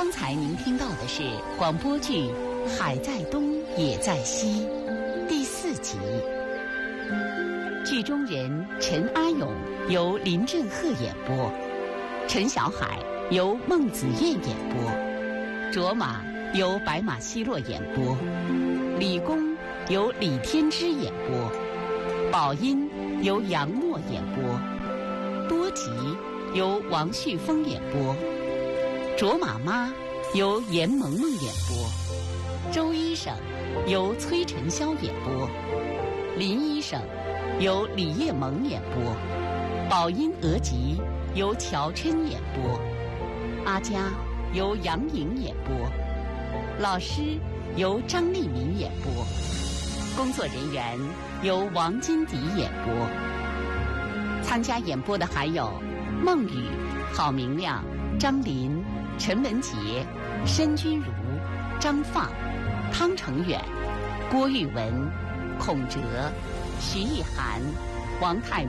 刚才您听到的是广播剧《海在东也在西》第4集。剧中人陈阿勇由林振赫演播，陈小海由孟子燕演播，卓玛由白马奚落演播，李公由李天之演播，宝音由杨默演播，多吉由王旭峰演播，卓玛妈由严萌萌演播，周医生由崔晨霄演播，林医生由李叶萌演播，宝音额吉由乔琛演播，阿佳由杨颖演播，老师由张丽敏演播，工作人员由王金迪演播。参加演播的还有孟雨、郝明亮、张林、陈文杰、申君如、张放、汤成远、郭玉文、孔哲、徐艺涵、王泰